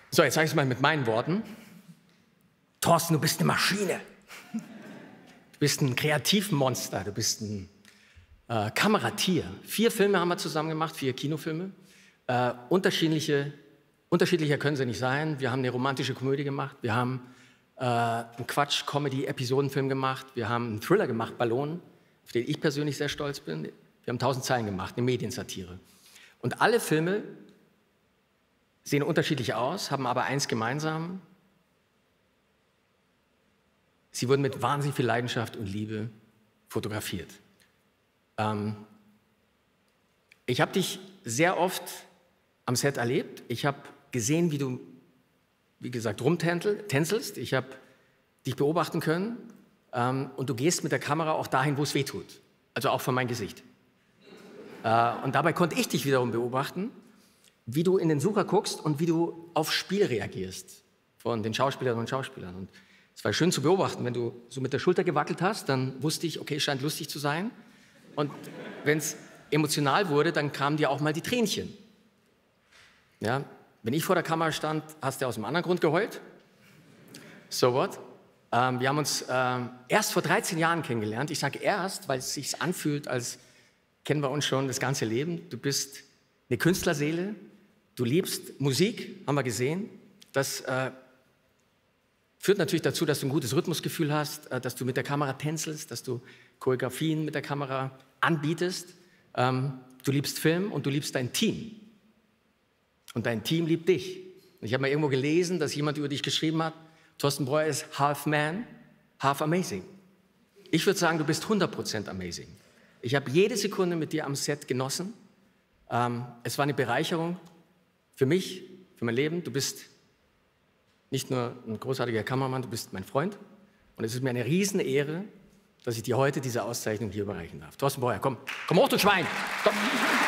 So, jetzt sage ich es mal mit meinen Worten. Thorsten, du bist eine Maschine. Du bist ein Kreativmonster, du bist ein Kameratier. 4 Filme haben wir zusammen gemacht, 4 Kinofilme. Unterschiedlicher können sie nicht sein. Wir haben eine romantische Komödie gemacht, wir haben einen Quatsch-Comedy-Episodenfilm gemacht, wir haben einen Thriller gemacht, Ballon, auf den ich persönlich sehr stolz bin. Wir haben 1000 Zeilen gemacht, eine Mediensatire. Und alle Filme sehen unterschiedlich aus, haben aber eins gemeinsam: Sie wurden mit wahnsinnig viel Leidenschaft und Liebe fotografiert. Ich habe dich sehr oft am Set erlebt. Ich habe gesehen, wie du, wie gesagt, rumtänzelst. Ich habe dich beobachten können. Und du gehst mit der Kamera auch dahin, wo es weh tut. Also auch vor mein Gesicht. Und dabei konnte ich dich wiederum beobachten, wie du in den Sucher guckst und wie du auf Spiel reagierst von den Schauspielerinnen und Schauspielern. Und es war schön zu beobachten. Wenn du so mit der Schulter gewackelt hast, dann wusste ich, okay, es scheint lustig zu sein. Und wenn es emotional wurde, dann kamen dir auch mal die Tränchen. Ja? Wenn ich vor der Kamera stand, hast du aus einem anderen Grund geheult. So what? Wir haben uns erst vor 13 Jahren kennengelernt. Ich sage erst, weil es sich anfühlt, als kennen wir uns schon das ganze Leben. Du bist eine Künstlerseele, du liebst Musik, haben wir gesehen. Das führt natürlich dazu, dass du ein gutes Rhythmusgefühl hast, dass du mit der Kamera tänzelst, dass du Choreografien mit der Kamera anbietest. Du liebst Film und du liebst dein Team. Und dein Team liebt dich. Ich habe mal irgendwo gelesen, dass jemand über dich geschrieben hat: Thorsten Breuer ist half man, half amazing. Ich würde sagen, du bist 100% amazing. Ich habe jede Sekunde mit dir am Set genossen. Es war eine Bereicherung für mich, für mein Leben. Du bist nicht nur ein großartiger Kameramann, du bist mein Freund. Und es ist mir eine Riesenehre, dass ich dir heute diese Auszeichnung hier überreichen darf. Thorsten Breuer, komm hoch, du Schwein! Komm.